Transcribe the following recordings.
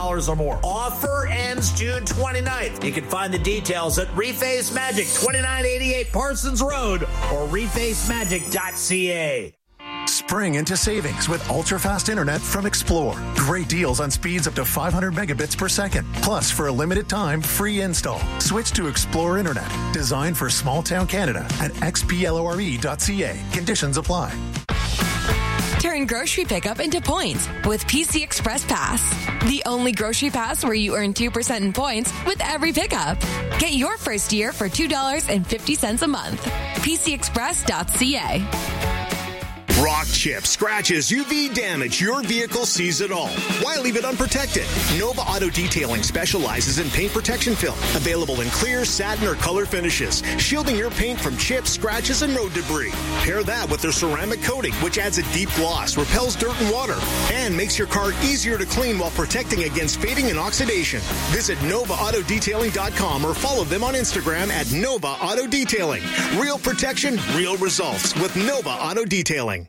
or more. Offer ends June 29th. You can find the details at Reface Magic, 2988 Parsons Road, or refacemagic.ca. Spring into savings with ultra-fast internet from Explore. Great deals on speeds up to 500 megabits per second. Plus, for a limited time, free install. Switch to Explore Internet, designed for small-town Canada at xplore.ca. Conditions apply. Turn grocery pickup into points with PC Express Pass. The only grocery pass where you earn 2% in points with every pickup. Get your first year for $2.50 a month. PCExpress.ca. Rock chip, scratches, UV damage, your vehicle sees it all. Why leave it unprotected? Nova Auto Detailing specializes in paint protection film, available in clear, satin, or color finishes, shielding your paint from chips, scratches, and road debris. Pair that with their ceramic coating, which adds a deep gloss, repels dirt and water, and makes your car easier to clean while protecting against fading and oxidation. Visit NovaAutoDetailing.com or follow them on Instagram at Nova Auto Detailing. Real protection, real results with Nova Auto Detailing.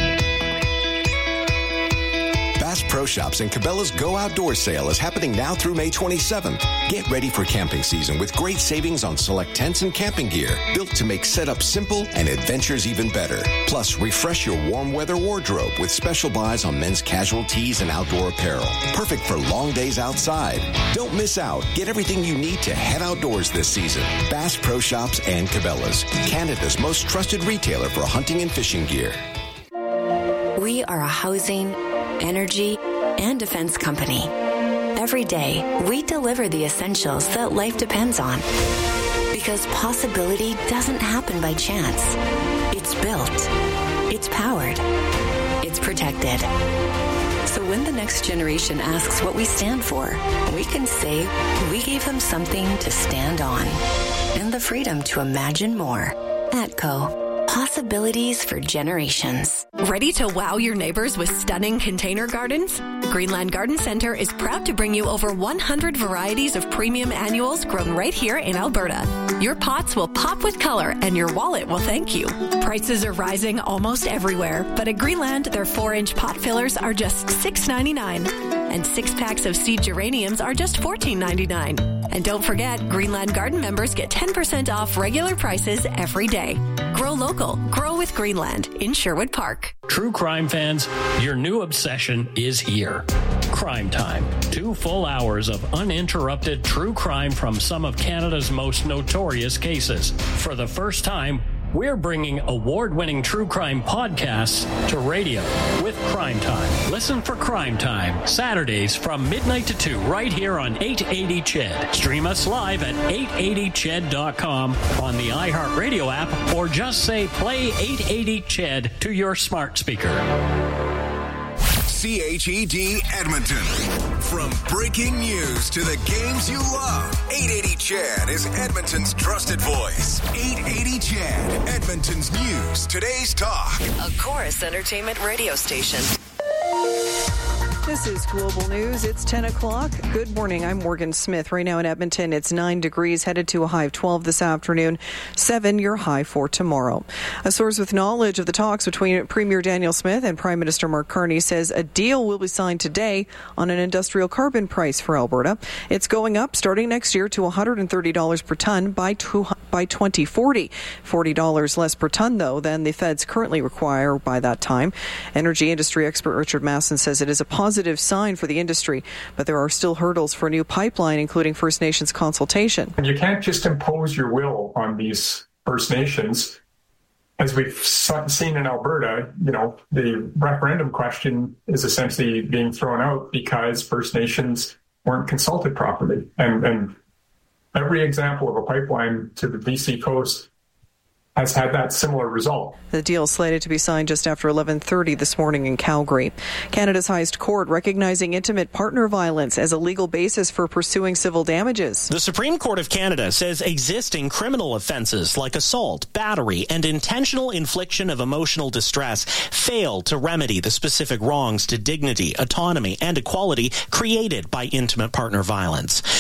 Bass Pro Shops and Cabela's Go Outdoors sale is happening now through May 27th. Get ready for camping season with great savings on select tents and camping gear, built to make setup simple and adventures even better. Plus, refresh your warm weather wardrobe with special buys on men's casual tees and outdoor apparel. Perfect for long days outside. Don't miss out. Get everything you need to head outdoors this season. Bass Pro Shops and Cabela's, Canada's most trusted retailer for hunting and fishing gear. We are a housing, energy, and defense company. Every day, we deliver the essentials that life depends on. Because possibility doesn't happen by chance. It's built. It's powered. It's protected. So when the next generation asks what we stand for, we can say we gave them something to stand on. And the freedom to imagine more. ATCO. Possibilities for generations. Ready to wow your neighbors with stunning container gardens? Greenland Garden Center is proud to bring you over 100 varieties of premium annuals grown right here in Alberta. Your pots will pop with color and your wallet will thank you. Prices are rising almost everywhere, but at Greenland, their 4-inch pot fillers are just $6.99. And 6 packs of seed geraniums are just $14.99. And don't forget, Greenland Garden members get 10% off regular prices every day. Grow local. Grow with Greenland in Sherwood Park. True crime fans, your new obsession is here. Crime Time. 2 full hours of uninterrupted true crime from some of Canada's most notorious cases. For the first time, we're bringing award-winning true crime podcasts to radio with Crime Time. Listen for Crime Time, Saturdays from midnight to 2, right here on 880 CHED. Stream us live at 880ched.com on the iHeartRadio app, or just say play 880 CHED to your smart speaker. CHED Edmonton. From breaking news to the games you love, 880 CHED is Edmonton's trusted voice. 880 CHED, Edmonton's news, today's talk. A Chorus Entertainment radio station. This is Global News. It's 10 o'clock. Good morning. I'm Morgan Smith. Right now in Edmonton, it's 9 degrees, headed to a high of 12 this afternoon. 7, your high for tomorrow. A source with knowledge of the talks between Premier Daniel Smith and Prime Minister Mark Carney says a deal will be signed today on an industrial carbon price for Alberta. It's going up starting next year to $130 per tonne by 2040. $40 less per tonne, though, than the feds currently require by that time. Energy industry expert Richard Masson says it is a positive sign for the industry, but there are still hurdles for a new pipeline, including First Nations consultation. And you can't just impose your will on these First Nations. As we've seen in Alberta, the referendum question is essentially being thrown out because First Nations weren't consulted properly. And every example of a pipeline to the BC coast has had that similar result. The deal is slated to be signed just after 11:30 this morning in Calgary. Canada's highest court recognizing intimate partner violence as a legal basis for pursuing civil damages. The Supreme Court of Canada says existing criminal offences like assault, battery, and intentional infliction of emotional distress fail to remedy the specific wrongs to dignity, autonomy, and equality created by intimate partner violence.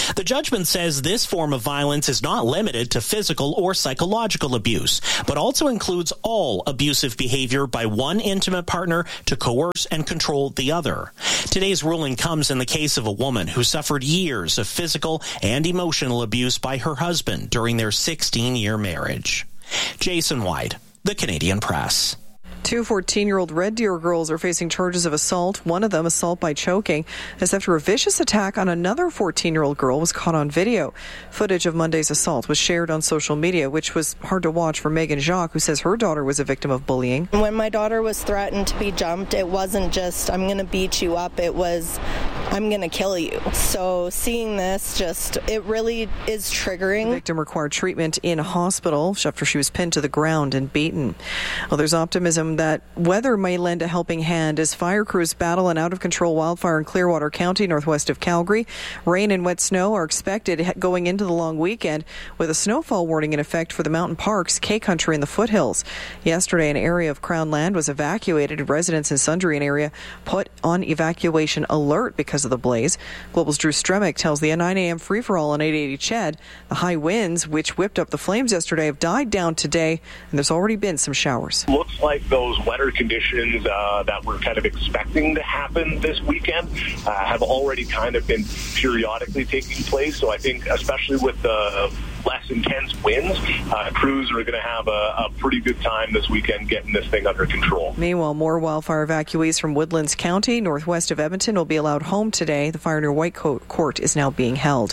The judgment says this form of violence is not limited to physical or psychological abuse, but also includes all abusive behavior by one intimate partner to coerce and control the other. Today's ruling comes in the case of a woman who suffered years of physical and emotional abuse by her husband during their 16-year marriage. Jason White, The Canadian Press. Two 14-year-old Red Deer girls are facing charges of assault. One of them, assault by choking, as after a vicious attack on another 14-year-old girl was caught on video. Footage of Monday's assault was shared on social media, which was hard to watch for Megan Jacques, who says her daughter was a victim of bullying. When my daughter was threatened to be jumped, it wasn't just, I'm going to beat you up. It was, I'm going to kill you. So seeing this, it really is triggering. The victim required treatment in hospital after she was pinned to the ground and beaten. Well, there's optimism that weather may lend a helping hand as fire crews battle an out-of-control wildfire in Clearwater County, northwest of Calgary. Rain and wet snow are expected going into the long weekend, with a snowfall warning in effect for the mountain parks, K-Country, and the foothills. Yesterday, an area of Crown land was evacuated. Residents in Sundre area put on evacuation alert because of the blaze. Global's Drew Stremick tells the 9 a.m. free-for-all on 880 CHED. The high winds, which whipped up the flames yesterday, have died down today, and there's already been some showers. Looks like those wetter conditions that we're kind of expecting to happen this weekend have already kind of been periodically taking place. So I think, especially with the less intense winds, crews are going to have a pretty good time this weekend getting this thing under control. Meanwhile, more wildfire evacuees from Woodlands County, northwest of Edmonton, will be allowed home today. The fire near Whitecoat Court is now being held.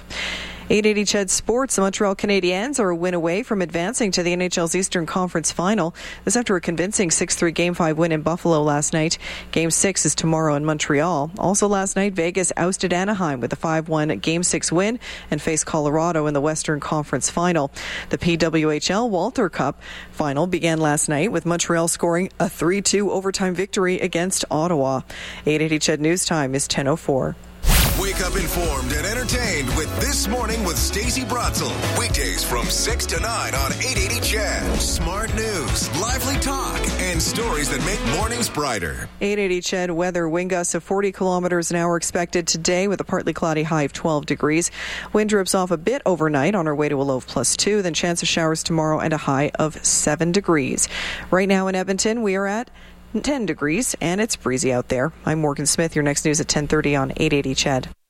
880 CHED Sports. The Montreal Canadiens are a win away from advancing to the NHL's Eastern Conference Final. This after a convincing 6-3 Game 5 win in Buffalo last night. Game 6 is tomorrow in Montreal. Also last night, Vegas ousted Anaheim with a 5-1 Game 6 win and faced Colorado in the Western Conference Final. The PWHL Walter Cup Final began last night with Montreal scoring a 3-2 overtime victory against Ottawa. 880 CHED News Time is 10:04. Wake up informed and entertained with This Morning with Stacey Bratzel. Weekdays from 6 to 9 on 880 CHED. Smart news, lively talk, and stories that make mornings brighter. 880 CHED weather. Wind gusts of 40 kilometers an hour expected today with a partly cloudy high of 12 degrees. Wind drips off a bit overnight on our way to a low of +2. Then chance of showers tomorrow and a high of 7 degrees. Right now in Edmonton, we are at 10 degrees, and it's breezy out there. I'm Morgan Smith. Your next news at 10:30 on 880 CHED.